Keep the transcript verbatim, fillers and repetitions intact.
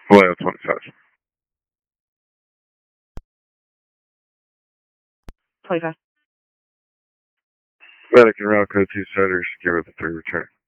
Vallejo twenty-five. twenty-five. Medic and route code two setters, give it the three return.